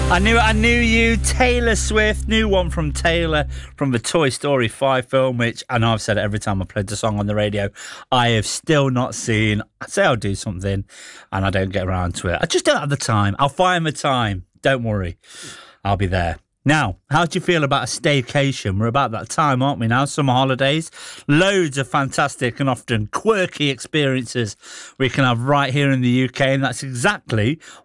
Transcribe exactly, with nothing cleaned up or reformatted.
I knew it, I knew you. Taylor Swift, new one from Taylor from the Toy Story five film, which I know I've said it every time I played the song on the radio. I have still not seen. I say I'll do something and I don't get around to it. I just don't have the time. I'll find the time. Don't worry. I'll be there. Now, how do you feel about a staycation? We're about that time, aren't we now? Summer holidays. Loads of fantastic and often quirky experiences we can have right here in the U K, and that's exactly